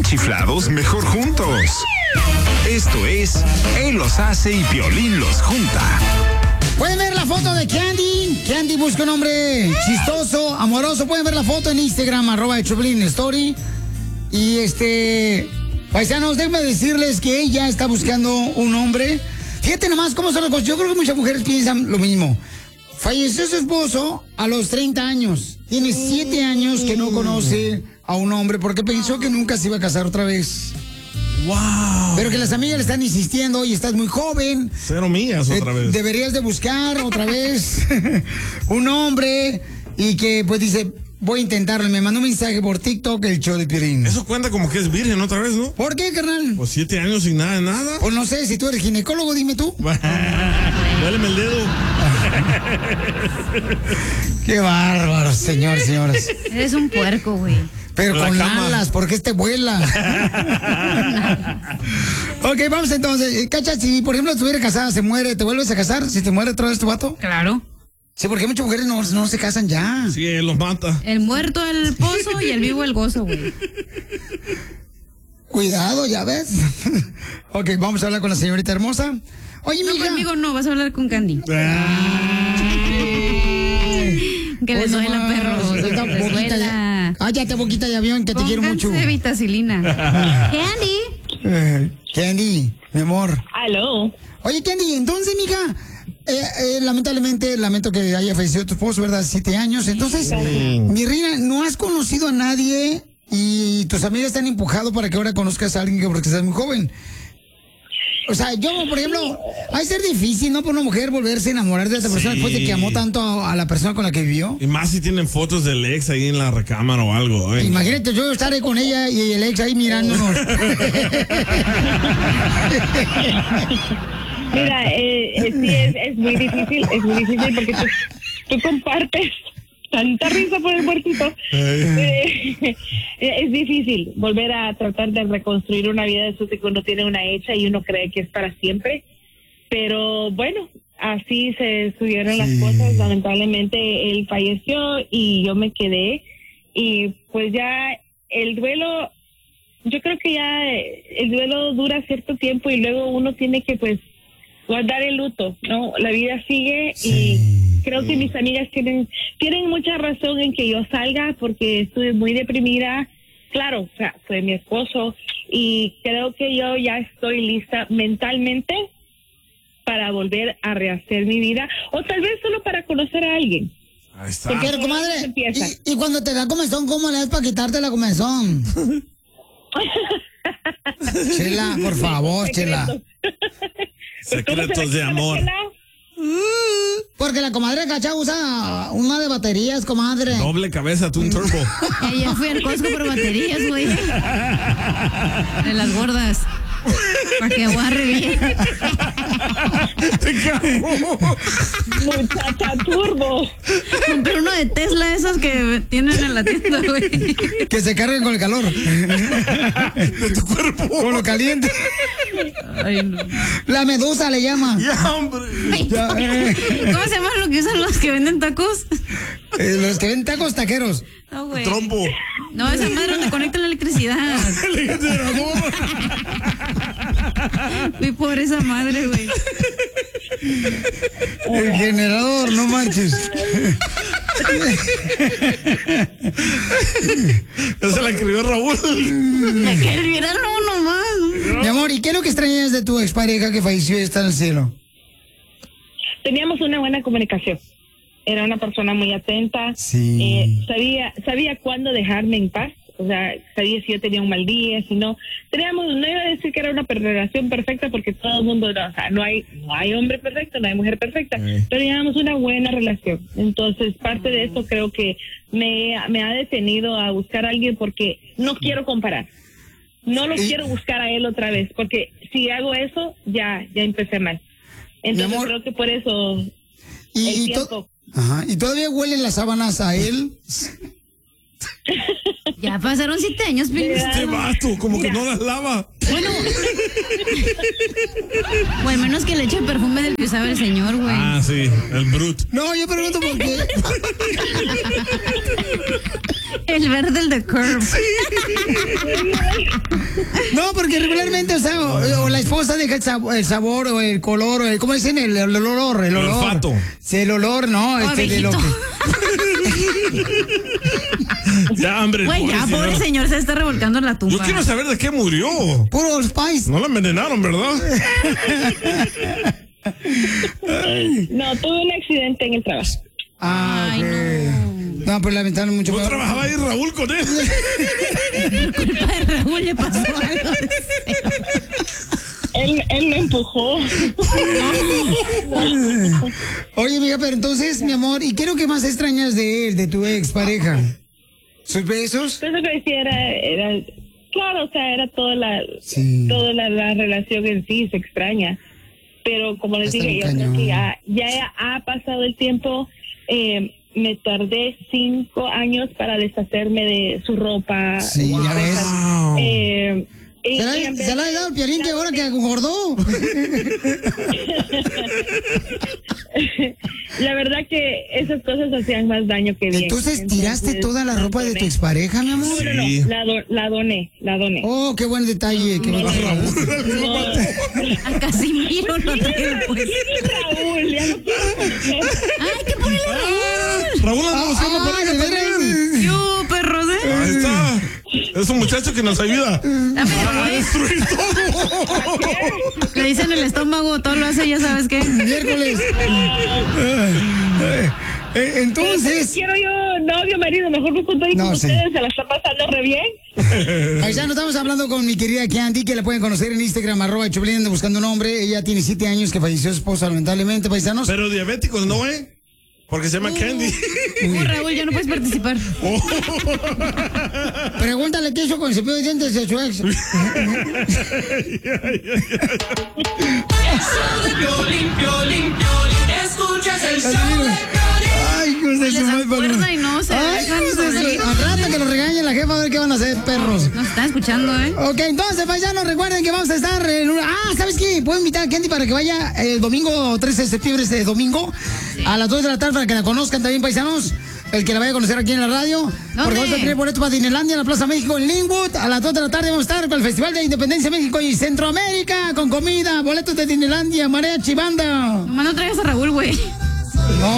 chiflados, mejor juntos. Esto es Él los hace y Piolín los junta. Pueden ver la foto de Candy. Candy busca un hombre chistoso, amoroso. Pueden ver la foto en Instagram, @Choplin_Story. Y paisanos, déjenme decirles que ella está buscando un hombre. Fíjate nomás cómo son las cosas. Yo creo que muchas mujeres piensan lo mismo. Falleció su esposo a los 30 años. Tiene 7 años que no conoce a un hombre porque pensó que nunca se iba a casar otra vez. ¡Wow! Pero que las amigas le están insistiendo, oye, estás muy joven. 0 millas otra vez. Deberías de buscar otra vez un hombre. Y que pues dice, voy a intentarlo. Me mandó un mensaje por TikTok, el show de Piolín. Eso cuenta como que es virgen otra vez, ¿no? ¿Por qué, carnal? Pues 7 años sin nada de nada. Pues no sé, si tú eres ginecólogo, dime tú. Duéleme el dedo. Qué bárbaro, señores. Eres un puerco, güey. Pero con alas, porque vuela. Ok, vamos entonces. Cacha, si por ejemplo estuviera casada, se muere, ¿te vuelves a casar? Si te muere otra vez tu vato. Claro. Sí, porque muchas mujeres no se casan ya. Sí, él los mata. El muerto el pozo y el vivo el gozo, güey. Cuidado, ya ves. Ok, vamos a hablar con la señorita hermosa. Oye, no, mija. conmigo no, vas a hablar con Candy. Que les duela, perros. Cállate, boquita de avión, que te quiero mucho. Pónganse vitacilina. Candy. Candy, mi amor. Aló. Oye, Candy, entonces, mija, lamentablemente, lamento que haya fallecido tu esposo, ¿verdad? 7 años. Entonces, mi reina, ¿no has conocido a nadie y tus amigas te han empujado para que ahora conozcas a alguien porque estás muy joven? O sea, yo, por ejemplo, va a ser difícil, ¿no? Por una mujer volverse a enamorar de esa persona después de que amó tanto a la persona con la que vivió. Y más si tienen fotos del ex ahí en la recámara o algo. ¿eh? Imagínate, yo estaré con ella y el ex ahí mirándonos. Mira, sí, es muy difícil porque tú compartes tanta risa por el muertito. Es difícil volver a tratar de reconstruir una vida después de que uno tiene una hecha y uno cree que es para siempre. Pero bueno, así se estuvieron las cosas. Lamentablemente él falleció y yo me quedé. Y pues ya el duelo, yo creo que ya el duelo dura cierto tiempo y luego uno tiene que pues guardar el luto, ¿no? La vida sigue y creo que mis amigas tienen mucha razón en que yo salga porque estuve muy deprimida. Claro, o sea, fue mi esposo y creo que yo ya estoy lista mentalmente para volver a rehacer mi vida o tal vez solo para conocer a alguien. Ahí está. Pero, comadre, y cuando te da comezón, ¿cómo le das para quitarte la comezón? Chela, por favor, Chela. Secretos de amor. Porque la comadre Cacha usa una de baterías, comadre. Doble cabeza, Twin Turbo. Ya fui al Costco por baterías, güey. De las gordas. Para que aguarre bien. Muchacha turbo. Compré uno de Tesla, esos que tienen en la tienda, güey. Que se carguen con el calor. De tu cuerpo. Con lo caliente. Ay, no. La medusa le llama. Ya, hombre. Ay, Ya, ¿cómo se llama lo que usan los que venden tacos? Los que ven tacos taqueros. No, güey. Trompo. No, esa madre donde conecta la electricidad. El generador. Fui por esa madre, güey. El generador, no manches. Esa la escribió Raúl. Me quiero olvidar uno más. Mi amor, ¿y qué es lo que extrañas de tu expareja que falleció y está en el cielo? Teníamos una buena comunicación. Era una persona muy atenta. Sí. Sabía cuándo dejarme en paz. O sea, sabía si yo tenía un mal día, si no. No iba a decir que era una relación perfecta porque todo el mundo, o sea, no hay hombre perfecto, no hay mujer perfecta. Pero teníamos una buena relación. Entonces, parte de eso creo que me ha detenido a buscar a alguien porque no quiero comparar. No lo quiero buscar a él otra vez, porque si hago eso, ya empecé mal. Entonces creo que por eso el tiempo. Ajá. ¿Y todavía huelen las sábanas a él? Ya pasaron 7 años, Piolín. Este vato, como que no las lava. Bueno. O al menos que le eche perfume del que usaba el señor, güey. Ah, sí, el Brut. No, yo pregunto por qué. El verde, el de Curve. porque regularmente, o sea, o la esposa deja el sabor o el color, o ¿cómo dicen? El olor. El olfato. Sí, el olor, ¿no? De lo que... Ya, hombre. Güey, ya, pobre señor, se está revolcando en la tumba. Yo quiero saber de qué murió. Puro Spice. No la envenenaron, ¿verdad? No, tuve un accidente en el trabajo. Ay, no, pues lamentablemente mucho. ¿No trabajaba ahí Raúl con él? Culpa de Raúl le pasó algo. Él me empujó. Oye, mija, pero entonces, mi amor, ¿y qué es lo que más extrañas de él, de tu expareja? ¿Sus besos? Eso que decía era claro, o sea, era toda la relación en sí, se extraña. Pero como les dije, yo creo que ya ha pasado el tiempo. Me tardé 5 años para deshacerme de su ropa. Sí, ya ves. Se la ha dado el Piolín que ahora que engordó. La verdad que esas cosas hacían más daño que bien. Entonces, ¿tiraste toda la ropa de tu expareja, mi amor? Sí. No, la doné. Oh, qué buen detalle. A Casimiro no te pues. Raúl, ya no quiero. Ay, ¿qué ponele Raúl? Raúl anda buscando pareja también. Yo, perros, Ahí está. Es un muchacho que nos ayuda a destruir todo. Le dicen el estómago, todo lo hace, ya sabes qué. Miércoles. Entonces. Quiero yo novio, marido, mejor me junto ahí con ustedes, se la está pasando re bien. Ahí ya nos estamos hablando con mi querida Candy, que la pueden conocer en Instagram, @Choplin, buscando un hombre. Ella tiene 7 años que falleció su esposa, lamentablemente, paisanos. Pero diabéticos no, porque se llama Candy. Raúl, ya no puedes participar. Pregúntale qué hizo con el cepillo de dientes de su ex. Escuchas el show de Piolín. Ay, hijos de su madre. Acuerda y no se dejan salir. Al rato que los regañe la jefa a ver qué van a hacer, perros. Nos están escuchando, Ok, entonces, paisanos, recuerden que vamos a estar en ¿sabes qué? Puedo invitar a Candy para que vaya el domingo 13 de septiembre, este domingo, a las 2 de la tarde, para que la conozcan también, paisanos. El que la vaya a conocer aquí en la radio. Porque vamos a tener boletos para Disneylandia en la Plaza México en Linwood. A las 2 de la tarde vamos a estar para el Festival de Independencia México y Centroamérica, con comida, boletos de Disneylandia, mariachi, banda. Nomás no traigas a Raúl, güey. No.